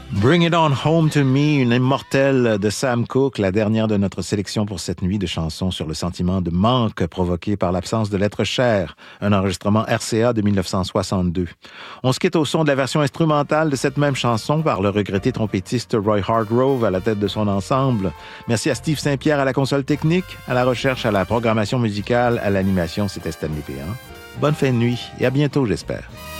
Bring It On Home to Me, une immortelle de Sam Cooke, la dernière de notre sélection pour cette nuit de chansons sur le sentiment de manque provoqué par l'absence de l'être cher, un enregistrement RCA de 1962. On se quitte au son de la version instrumentale de cette même chanson par le regretté trompettiste Roy Hargrove à la tête de son ensemble. Merci à Steve Saint-Pierre à la console technique, à la recherche, à la programmation musicale, à l'animation, c'était Stanley Péan. Bonne fin de nuit et à bientôt, j'espère.